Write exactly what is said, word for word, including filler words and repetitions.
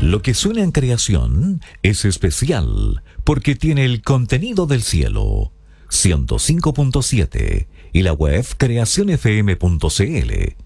Lo que suena en creación es especial porque tiene el contenido del cielo. ciento cinco punto siete y la web creación f m punto c l.